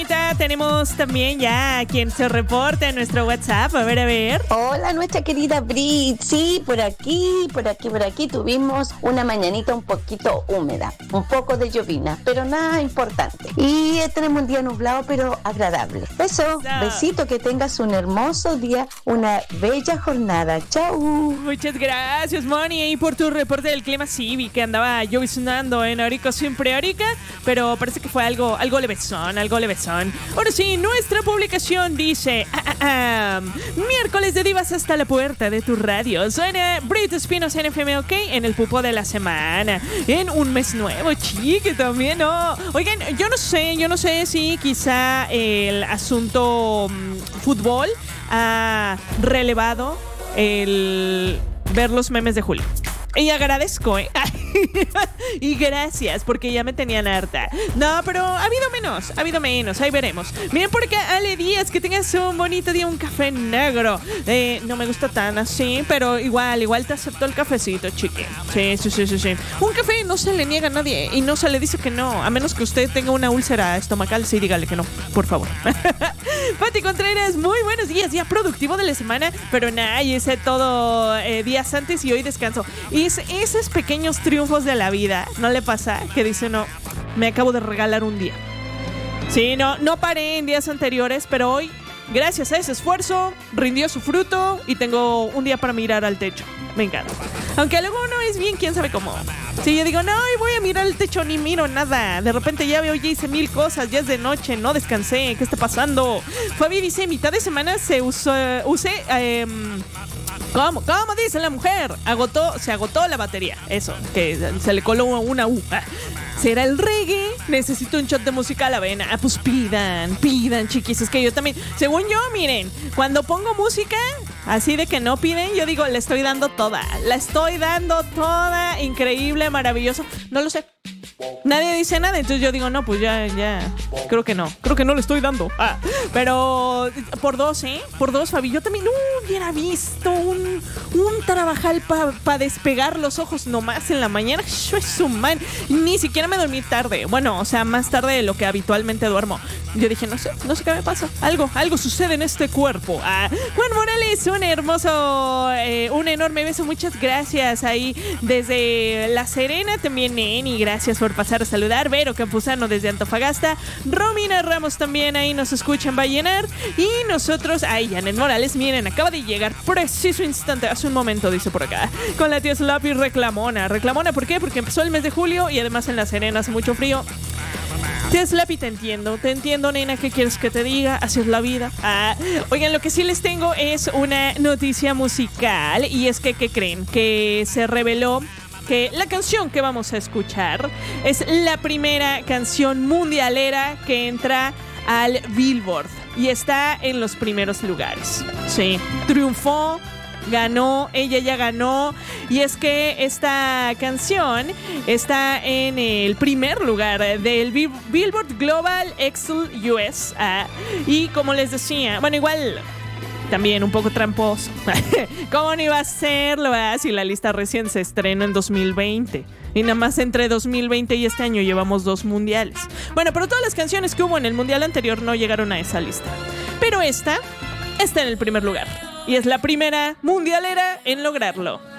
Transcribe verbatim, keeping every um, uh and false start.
Tenemos también ya quien se reporta en nuestro WhatsApp. A ver, a ver. Hola, nuestra querida Brit. Sí, por aquí, por aquí, por aquí tuvimos una mañanita un poquito húmeda, un poco de llovina, pero nada importante. Y eh, tenemos un día nublado, pero agradable. Beso, No. besito, que tengas un hermoso día, una bella jornada. Chau. Muchas gracias, Moni, por tu reporte del clima. Sí, vi que andaba lloviznando en Arica, siempre Arica, pero parece que fue algo, algo levesón, algo levesón. Ahora sí, nuestra publicación dice ah, ah, ah, miércoles de divas hasta la puerta de tu radio. Suena Brit Espinos en F M, OK, en el pupo de la semana. En un mes nuevo, chique, también, ¿no? Oigan, yo no sé, yo no sé si quizá el asunto um, fútbol ha relevado el ver los memes de Julio. Y agradezco, ¿eh? Y gracias, porque ya me tenían harta. No, pero ha habido menos, ha habido menos, ahí veremos. Miren por acá, Ale Díaz, que tengas un bonito día, un café negro. Eh, no me gusta tan así, pero igual, igual te acepto el cafecito, chique. Sí, sí, sí, sí, sí. Un café no se le niega a nadie y no se le dice que no, a menos que usted tenga una úlcera estomacal, sí, dígale que no, por favor. Pati Contreras, muy buenos días, día productivo de la semana, pero nada, hice todo eh, días antes y hoy descanso. Y es, esos pequeños triunfos de la vida, ¿no le pasa? Que dice, no, me acabo de regalar un día. Sí, no, no paré en días anteriores, pero hoy, gracias a ese esfuerzo, rindió su fruto y tengo un día para mirar al techo. Me encanta. Aunque luego no es bien, quién sabe cómo. Si yo digo, no, voy a mirar el techo, ni miro nada. De repente ya veo, ya hice mil cosas, ya es de noche, no descansé. ¿Qué está pasando? Fabi dice, mitad de semana se usó, usé... Eh, ¿Cómo? ¿Cómo dice la mujer? Agotó, se agotó la batería. Eso, que se le coló una U. Ah. ¿Será el reggae? Necesito un shot de música a la vena. Ah, pues pidan, pidan, chiquis. Es que yo también, según yo, miren, cuando pongo música así de que no piden, yo digo, le estoy dando toda. La estoy dando toda. Increíble, maravilloso. No lo sé. Nadie dice nada, entonces yo digo, no, pues ya, ya, creo que no, creo que no le estoy dando. Ah, pero por dos, ¿eh? Por dos, Fabi, yo también uh, hubiera visto un, un trabajal para pa despegar los ojos nomás en la mañana. Yo es un man, ni siquiera me dormí tarde, bueno, o sea, más tarde de lo que habitualmente duermo. Yo dije, no sé, no sé qué me pasa, algo, algo sucede en este cuerpo. Ah, Juan Morales, un hermoso, eh, un enorme beso, muchas gracias ahí desde La Serena, también Neni, gracias por pasar a saludar. Vero Campuzano desde Antofagasta. Romina Ramos también ahí nos escucha en Vallenar. Y nosotros, ay, Janet Morales, miren, acaba de llegar preciso instante, hace un momento, dice por acá, con la tía Slappy reclamona. Reclamona, ¿por qué? Porque empezó el mes de julio y además en La Serena hace mucho frío. Tía Slappy, te entiendo, te entiendo, nena, ¿qué quieres que te diga? Así es la vida. Ah, oigan, lo que sí les tengo es una noticia musical. Y es que, ¿qué creen? Que se reveló que la canción que vamos a escuchar es la primera canción mundialera que entra al Billboard y está en los primeros lugares. Sí, triunfó, ganó, ella ya ganó. Y es que esta canción está en el primer lugar del Billboard Global Excel U S. Ah, y como les decía, bueno, igual también un poco tramposo. ¿Cómo no iba a serlo? Ah, si la lista recién se estrenó en dos mil veinte. Y nada más entre dos mil veinte y este año llevamos dos mundiales. Bueno, pero todas las canciones que hubo en el mundial anterior no llegaron a esa lista. Pero esta está en el primer lugar. Y es la primera mundialera en lograrlo.